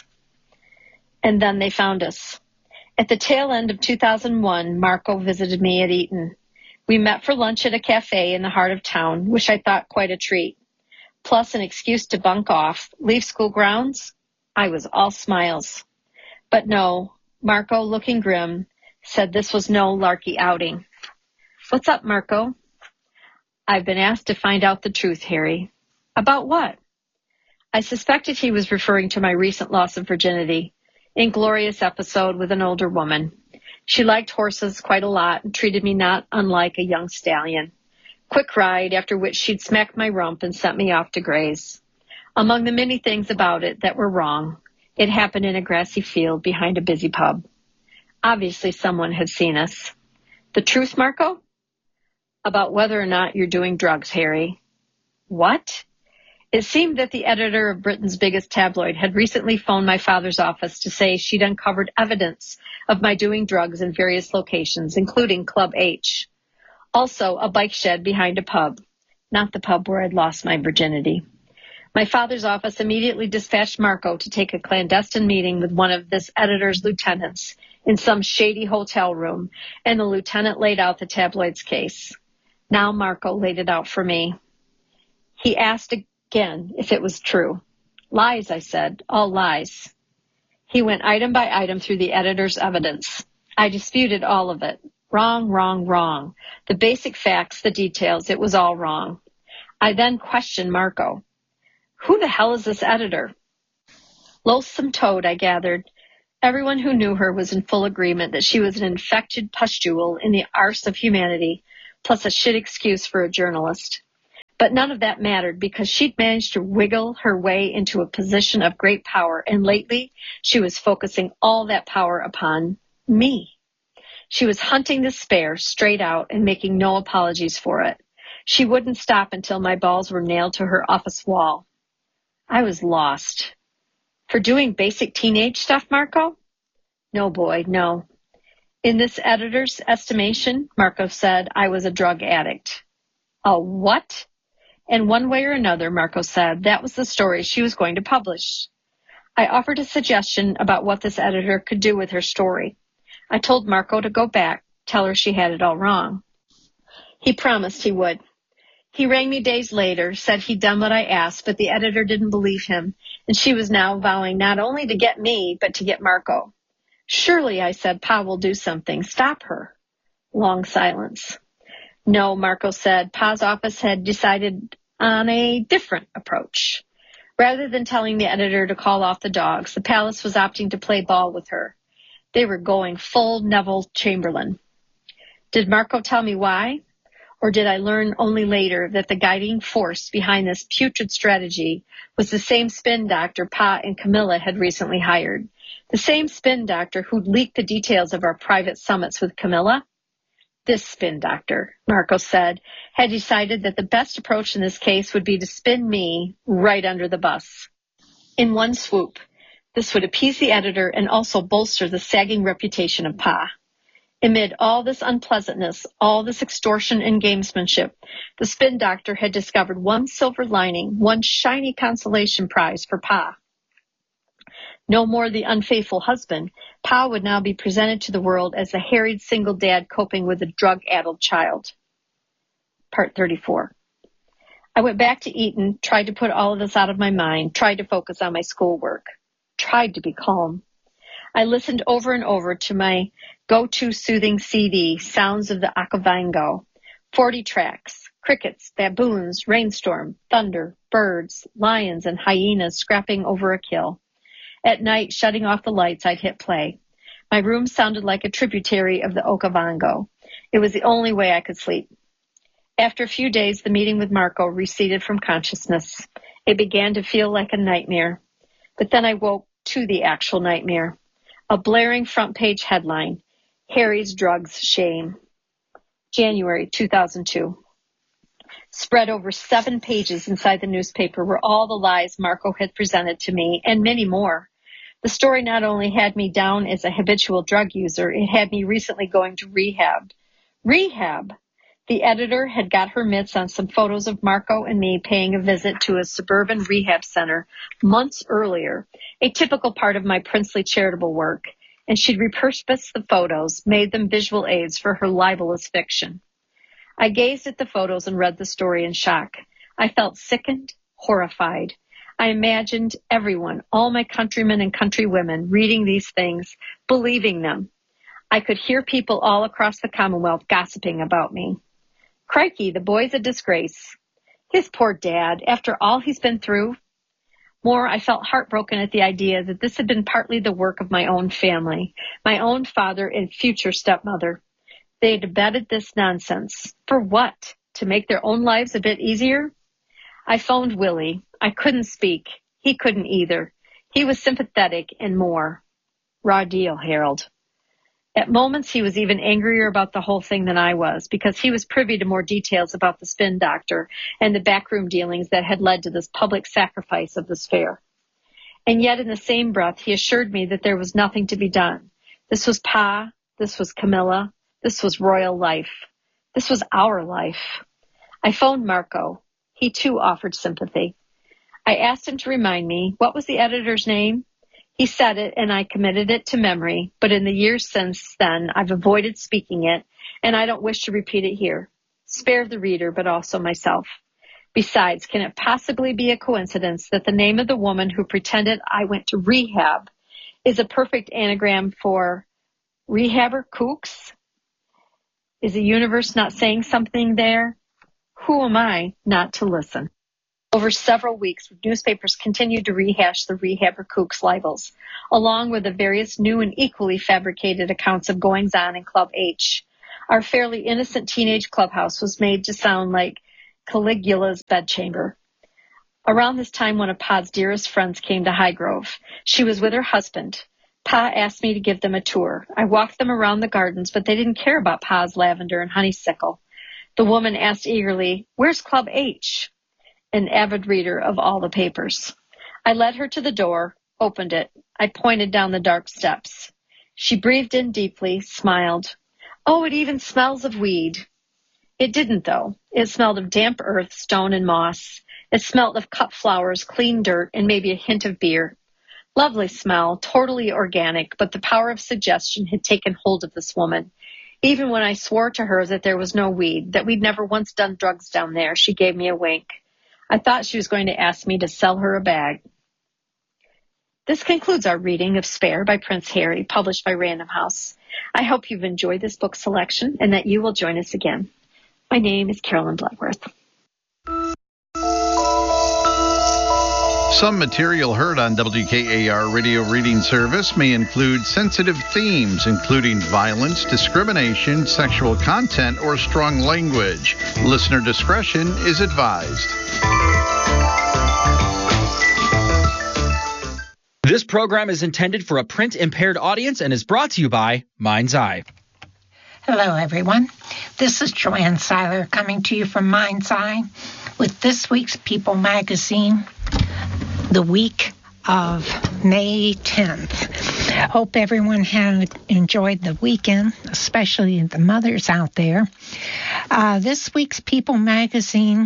And then they found us. At the tail end of two thousand one, Marco visited me at Eton. We met for lunch at a cafe in the heart of town, which I thought quite a treat. Plus an excuse to bunk off, leave school grounds. I was all smiles. But no, Marco, looking grim, said this was no larky outing. What's up, Marco? I've been asked to find out the truth, Harry. About what? I suspected he was referring to my recent loss of virginity. Inglorious episode with an older woman. She liked horses quite a lot and treated me not unlike a young stallion. Quick ride, after which she'd smacked my rump and sent me off to graze. Among the many things about it that were wrong, it happened in a grassy field behind a busy pub. Obviously someone had seen us. The truth, Marco? About whether or not you're doing drugs, Harry. What? It seemed that the editor of Britain's biggest tabloid had recently phoned my father's office to say she'd uncovered evidence of my doing drugs in various locations, including Club H. Also, a bike shed behind a pub, not the pub where I'd lost my virginity. My father's office immediately dispatched Marco to take a clandestine meeting with one of this editor's lieutenants in some shady hotel room, and the lieutenant laid out the tabloid's case. Now Marco laid it out for me. He asked again if it was true. Lies, I said, all lies. He went item by item through the editor's evidence. I disputed all of it. Wrong, wrong, wrong. The basic facts, the details, it was all wrong. I then questioned Marco. Who the hell is this editor? Loathsome toad, I gathered. Everyone who knew her was in full agreement that she was an infected pustule in the arse of humanity, plus a shit excuse for a journalist. But none of that mattered because she'd managed to wiggle her way into a position of great power, and lately she was focusing all that power upon me. She was hunting despair straight out and making no apologies for it. She wouldn't stop until my balls were nailed to her office wall. I was lost. For doing basic teenage stuff, Marco? No, boy, no. In this editor's estimation, Marco said, I was a drug addict. A what? And one way or another, Marco said, that was the story she was going to publish. I offered a suggestion about what this editor could do with her story. I told Marco to go back, tell her she had it all wrong. He promised he would. He rang me days later, said he'd done what I asked, but the editor didn't believe him, and she was now vowing not only to get me, but to get Marco. Surely, I said, Pa will do something. Stop her. Long silence. No, Marco said, Pa's office had decided on a different approach. Rather than telling the editor to call off the dogs, the palace was opting to play ball with her. They were going full Neville Chamberlain. Did Marco tell me why? Or did I learn only later that the guiding force behind this putrid strategy was the same spin doctor Pa and Camilla had recently hired? The same spin doctor who'd leaked the details of our private summits with Camilla? This spin doctor, Marco said, had decided that the best approach in this case would be to spin me right under the bus. In one swoop, this would appease the editor and also bolster the sagging reputation of Pa. Amid all this unpleasantness, all this extortion and gamesmanship, the spin doctor had discovered one silver lining, one shiny consolation prize for Pa. No more the unfaithful husband, Pa would now be presented to the world as a harried single dad coping with a drug-addled child. Part thirty-four. I went back to Eton, tried to put all of this out of my mind, tried to focus on my schoolwork, tried to be calm. I listened over and over to my go-to soothing C D, Sounds of the Okavango. Forty tracks, crickets, baboons, rainstorm, thunder, birds, lions, and hyenas scrapping over a kill. At night, shutting off the lights, I'd hit play. My room sounded like a tributary of the Okavango. It was the only way I could sleep. After a few days, the meeting with Marco receded from consciousness. It began to feel like a nightmare. But then I woke to the actual nightmare. A blaring front-page headline, Harry's Drugs Shame. January two thousand two. Spread over seven pages inside the newspaper were all the lies Marco had presented to me, and many more. The story not only had me down as a habitual drug user, it had me recently going to rehab. Rehab! The editor had got her mitts on some photos of Marco and me paying a visit to a suburban rehab center months earlier, a typical part of my princely charitable work, and she'd repurposed the photos, made them visual aids for her libelous fiction. I gazed at the photos and read the story in shock. I felt sickened, horrified. I imagined everyone, all my countrymen and countrywomen, reading these things, believing them. I could hear people all across the Commonwealth gossiping about me. Crikey, the boy's a disgrace. His poor dad, after all he's been through. More, I felt heartbroken at the idea that this had been partly the work of my own family, my own father and future stepmother. They had abetted this nonsense. For what? To make their own lives a bit easier? I phoned Willie. I couldn't speak. He couldn't either. He was sympathetic and more. Raw deal, Harold. At moments, he was even angrier about the whole thing than I was, because he was privy to more details about the spin doctor and the backroom dealings that had led to this public sacrifice of this fair. And yet, in the same breath, he assured me that there was nothing to be done. This was Pa. This was Camilla. This was royal life. This was our life. I phoned Marco. He, too, offered sympathy. I asked him to remind me, what was the editor's name? He said it, and I committed it to memory, but in the years since then, I've avoided speaking it, and I don't wish to repeat it here. Spare the reader, but also myself. Besides, can it possibly be a coincidence that the name of the woman who pretended I went to rehab is a perfect anagram for rehabber kooks? Is the universe not saying something there? Who am I not to listen? Over several weeks, newspapers continued to rehash the rehabber kooks libels, along with the various new and equally fabricated accounts of goings-on in Club H. Our fairly innocent teenage clubhouse was made to sound like Caligula's bedchamber. Around this time, one of Pa's dearest friends came to Highgrove. She was with her husband. Pa asked me to give them a tour. I walked them around the gardens, but they didn't care about Pa's lavender and honeysuckle. The woman asked eagerly, "Where's Club H?" An avid reader of all the papers. I led her to the door, opened it. I pointed down the dark steps. She breathed in deeply, smiled. "Oh, it even smells of weed." It didn't, though. It smelled of damp earth, stone, and moss. It smelled of cut flowers, clean dirt, and maybe a hint of beer. Lovely smell, totally organic, but the power of suggestion had taken hold of this woman. Even when I swore to her that there was no weed, that we'd never once done drugs down there, she gave me a wink. I thought she was going to ask me to sell her a bag. This concludes our reading of Spare by Prince Harry, published by Random House. I hope you've enjoyed this book selection and that you will join us again. My name is Carolyn Bloodworth. Some material heard on W K A R Radio Reading Service may include sensitive themes, including violence, discrimination, sexual content, or strong language. Listener discretion is advised. This program is intended for a print-impaired audience and is brought to you by Mind's Eye. Hello, everyone. This is Joanne Seiler coming to you from Mind's Eye with this week's People magazine, the week of May tenth. Hope everyone had enjoyed the weekend, especially the mothers out there. Uh, this week's People magazine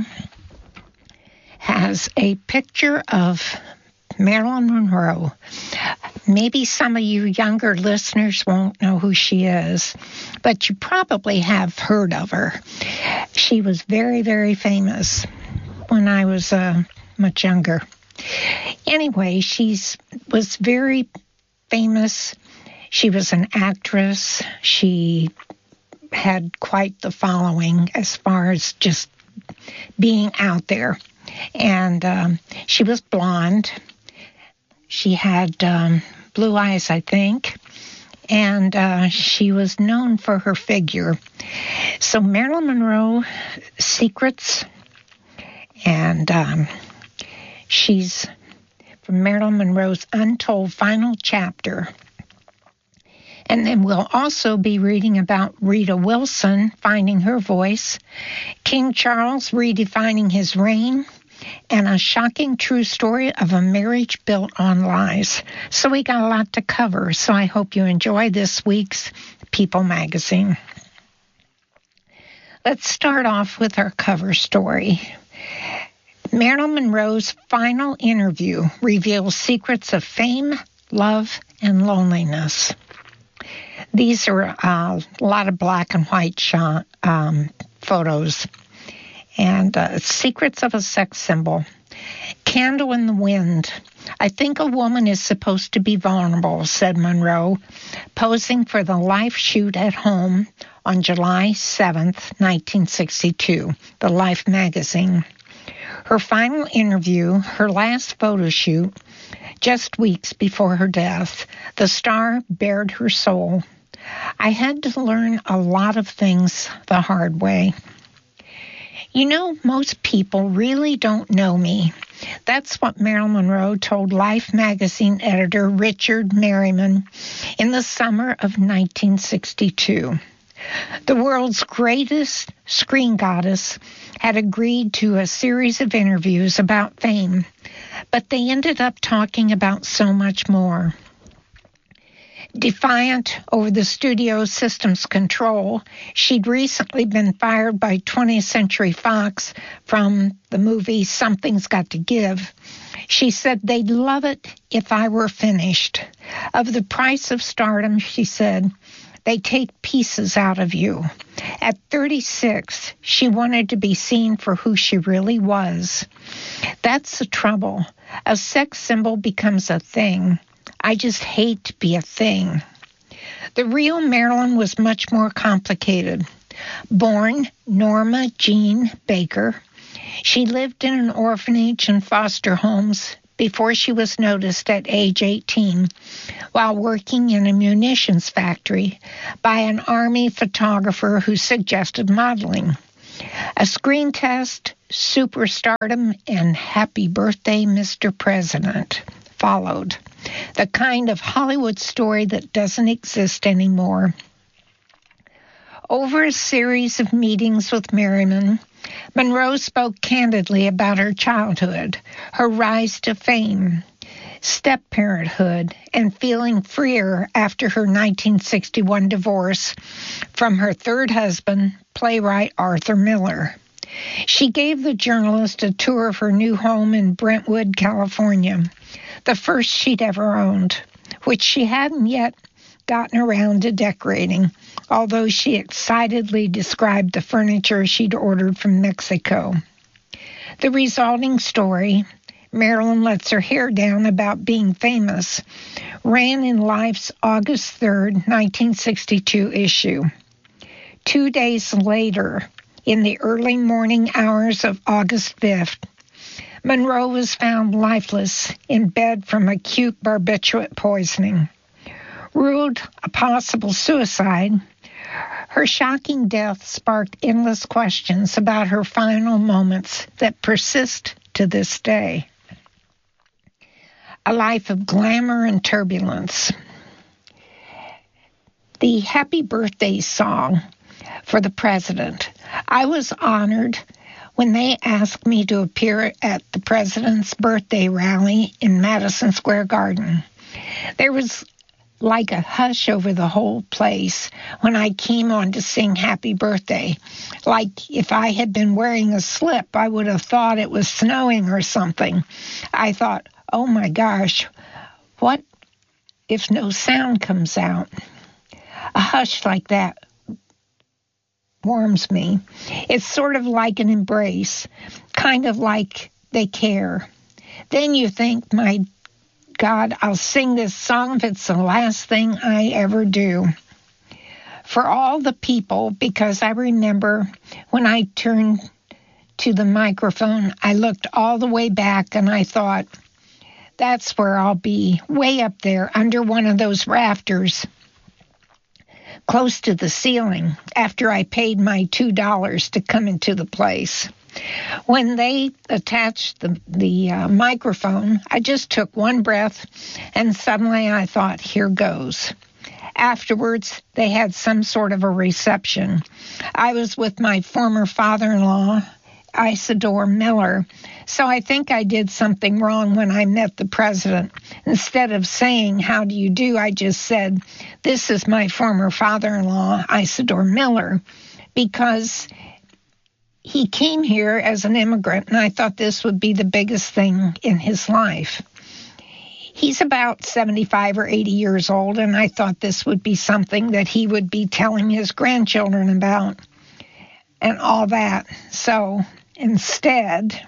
has a picture of Marilyn Monroe. Maybe some of you younger listeners won't know who she is, but you probably have heard of her. She was very, very famous when I was uh, much younger. Anyway, she was very famous. She was an actress. She had quite the following as far as just being out there. And um, she was blonde. She had um, blue eyes, I think, and uh, she was known for her figure. So Marilyn Monroe, Secrets, and um, she's from Marilyn Monroe's Untold Final Chapter. And then we'll also be reading about Rita Wilson finding her voice, King Charles redefining his reign, and a shocking true story of a marriage built on lies. So we got a lot to cover, so I hope you enjoy this week's People magazine. Let's start off with our cover story. Marilyn Monroe's final interview reveals secrets of fame, love, and loneliness. These are uh, a lot of black and white shot, um, photos. And uh, Secrets of a Sex Symbol. Candle in the wind. I think a woman is supposed to be vulnerable, said Monroe, posing for the Life shoot at home on July seventh, nineteen sixty-two, the Life magazine. Her final interview, her last photo shoot, just weeks before her death, the star bared her soul. I had to learn a lot of things the hard way. You know, most people really don't know me. That's what Marilyn Monroe told Life magazine editor Richard Merriman in the summer of nineteen sixty-two. The world's greatest screen goddess had agreed to a series of interviews about fame, but they ended up talking about so much more. Defiant over the studio system's control, she'd recently been fired by twentieth Century Fox from the movie Something's Got to Give. She said they'd love it if I were finished. Of the price of stardom, she said, they take pieces out of you. At thirty-six, she wanted to be seen for who she really was. That's the trouble. A sex symbol becomes a thing. I just hate to be a thing. The real Marilyn was much more complicated. Born Norma Jean Baker, She lived in an orphanage and foster homes before she was noticed at age eighteen while working in a munitions factory by an Army photographer who suggested modeling. A screen test, superstardom, and Happy Birthday, Mister President followed. The kind of Hollywood story that doesn't exist anymore. Over a series of meetings with Merriman, Monroe spoke candidly about her childhood, her rise to fame, step-parenthood, and feeling freer after her nineteen sixty-one divorce from her third husband, playwright Arthur Miller. She gave the journalist a tour of her new home in Brentwood, California, the first she'd ever owned, which she hadn't yet gotten around to decorating, although she excitedly described the furniture she'd ordered from Mexico. The resulting story, Marilyn Lets Her Hair Down About Being Famous, ran in Life's August third, nineteen sixty-two issue. Two days later, in the early morning hours of August fifth, Monroe was found lifeless in bed from acute barbiturate poisoning. Ruled a possible suicide, her shocking death sparked endless questions about her final moments that persist to this day. A life of glamour and turbulence. The Happy Birthday song for the president. I was honored when they asked me to appear at the president's birthday rally in Madison Square Garden. There was like a hush over the whole place when I came on to sing Happy Birthday. Like if I had been wearing a slip, I would have thought it was snowing or something. I thought, oh my gosh, what if no sound comes out? A hush like that warms me. It's sort of like an embrace, kind of like they care. Then you think, my God, I'll sing this song if it's the last thing I ever do. For all the people, because I remember when I turned to the microphone, I looked all the way back and I thought, that's where I'll be, way up there under one of those rafters, close to the ceiling, after I paid my two dollars to come into the place. When they attached the, the uh, microphone, I just took one breath, and suddenly I thought, here goes. Afterwards, they had some sort of a reception. I was with my former father-in-law, Isidore Miller, so I think I did something wrong when I met the president. Instead of saying, how do you do, I just said, this is my former father-in-law, Isidore Miller, because he came here as an immigrant, and I thought this would be the biggest thing in his life. He's about seventy-five or eighty years old, and I thought this would be something that he would be telling his grandchildren about and all that. So instead,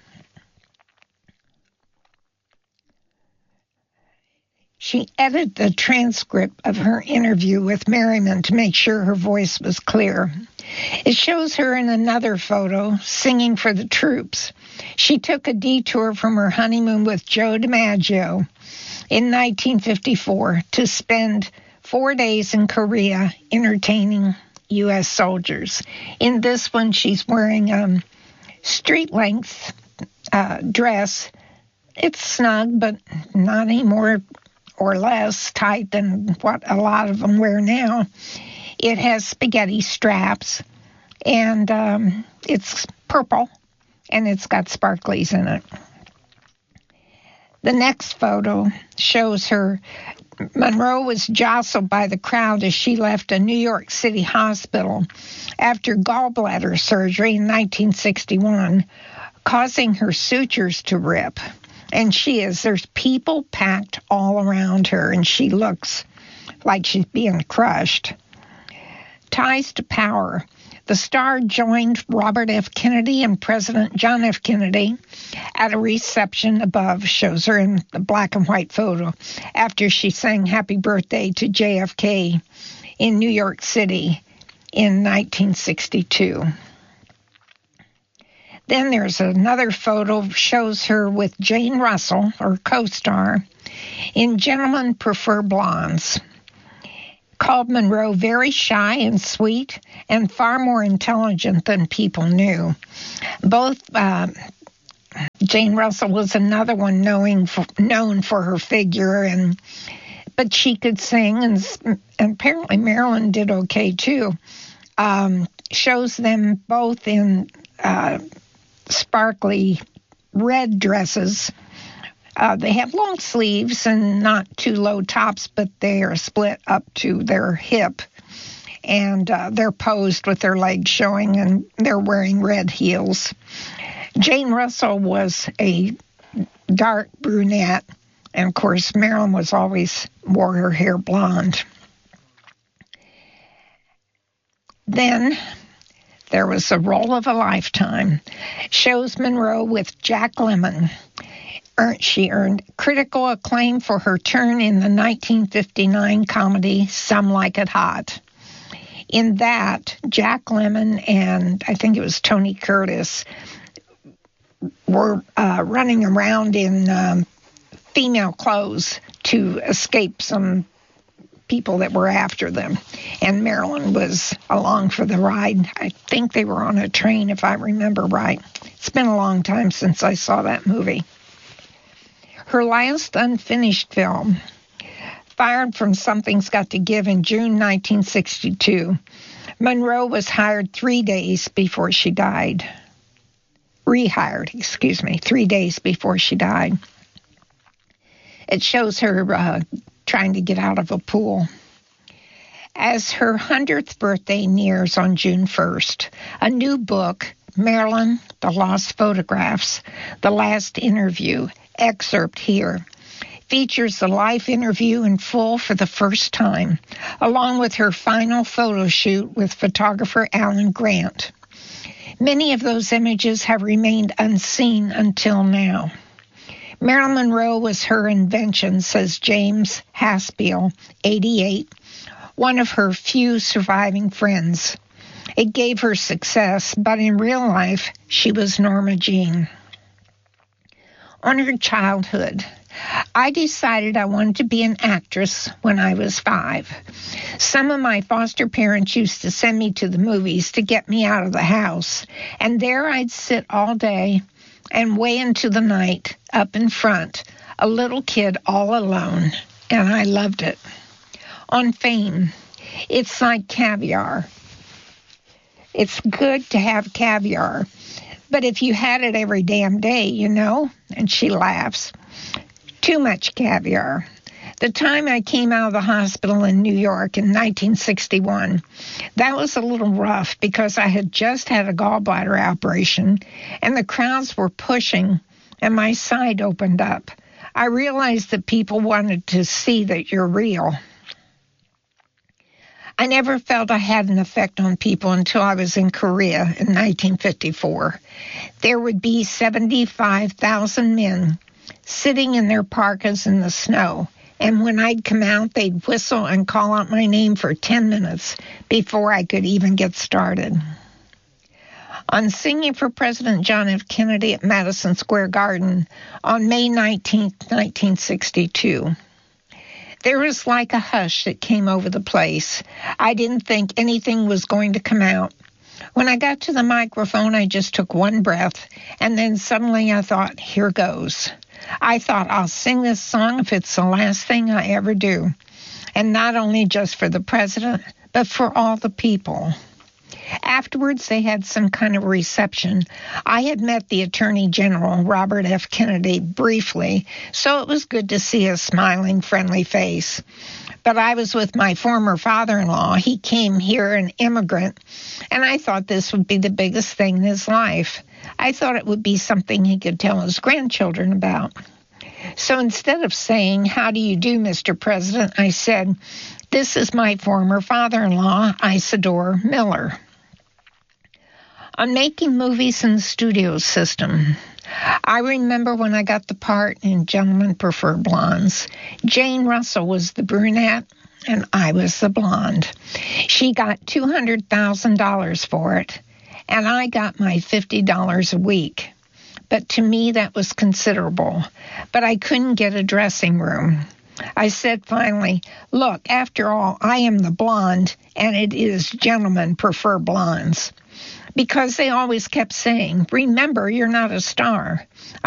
she edited the transcript of her interview with Merriman to make sure her voice was clear. It shows her in another photo singing for the troops. She took a detour from her honeymoon with Joe DiMaggio in nineteen fifty-four to spend four days in Korea entertaining U S soldiers. In this one, she's wearing a street-length uh, dress. It's snug, but not any more or less tight than what a lot of them wear now. It has spaghetti straps, and um, it's purple, and it's got sparklies in it. The next photo shows her. Monroe was jostled by the crowd as she left a New York City hospital after gallbladder surgery in nineteen sixty-one, causing her sutures to rip. And she is, there's people packed all around her, and she looks like she's being crushed. Ties to power. The star joined Robert F. Kennedy and President John F. Kennedy at a reception above, shows her in the black and white photo, after she sang Happy Birthday to J F K in New York City in nineteen sixty-two. Then there's another photo shows her with Jane Russell, her co-star, in Gentlemen Prefer Blondes. Called Monroe very shy and sweet and far more intelligent than people knew. Both uh, Jane Russell was another one knowing for, known for her figure, and but she could sing, and, and apparently Marilyn did okay too. Um, shows them both in uh, sparkly red dresses. Uh, they have long sleeves and not too low tops, but they are split up to their hip. And uh, they're posed with their legs showing, and they're wearing red heels. Jane Russell was a dark brunette, and of course Marilyn was always wore her hair blonde. Then there was a role of a lifetime. Shows Monroe with Jack Lemmon. She earned critical acclaim for her turn in the nineteen fifty-nine comedy Some Like It Hot. In that, Jack Lemmon and I think it was Tony Curtis were uh, running around in um, female clothes to escape some people that were after them. And Marilyn was along for the ride. I think they were on a train, if I remember right. It's been a long time since I saw that movie. Her last unfinished film, fired from Something's Got to Give in June nineteen sixty-two, Monroe was hired three days before she died. Rehired, excuse me, three days before she died. It shows her uh, trying to get out of a pool. As her hundredth birthday nears on June first, a new book, Marilyn, The Lost Photographs, The Last Interview, excerpt here, features the live interview in full for the first time, along with her final photo shoot with photographer Alan Grant. Many of those images have remained unseen until now. Marilyn Monroe was her invention, says James Haspiel, eighty-eight, one of her few surviving friends. It gave her success, but in real life, she was Norma Jean. On her childhood, I decided I wanted to be an actress when I was five. Some of my foster parents used to send me to the movies to get me out of the house, and there I'd sit all day and way into the night up in front, a little kid all alone, and I loved it. On Fame, it's like caviar. It's good to have caviar, but if you had it every damn day, you know, and she laughs. Too much caviar. The time I came out of the hospital in New York in nineteen sixty-one, that was a little rough because I had just had a gallbladder operation and the crowds were pushing and my side opened up. I realized that people wanted to see that you're real. I never felt I had an effect on people until I was in Korea in nineteen fifty-four. There would be seventy-five thousand men sitting in their parkas in the snow, and when I'd come out, they'd whistle and call out my name for ten minutes before I could even get started. On singing for President John F. Kennedy at Madison Square Garden on May nineteenth, nineteen sixty-two, there was like a hush that came over the place. I didn't think anything was going to come out. When I got to the microphone, I just took one breath, and then suddenly I thought, here goes. I thought, I'll sing this song if it's the last thing I ever do. And not only just for the president, but for all the people. Afterwards, they had some kind of reception. I had met the Attorney General, Robert F. Kennedy, briefly, so it was good to see a smiling, friendly face. But I was with my former father-in-law. He came here an immigrant, and I thought this would be the biggest thing in his life. I thought it would be something he could tell his grandchildren about. So instead of saying, "How do you do, Mister President?" I said, "This is my former father-in-law, Isidore Miller." On making movies in the studio system, I remember when I got the part in Gentlemen Prefer Blondes, Jane Russell was the brunette and I was the blonde. She got two hundred thousand dollars for it, and I got my fifty dollars a week. But to me, that was considerable. But I couldn't get a dressing room. I said finally, look, after all, I am the blonde, and it is gentlemen prefer blondes. Because they always kept saying, remember, you're not a star.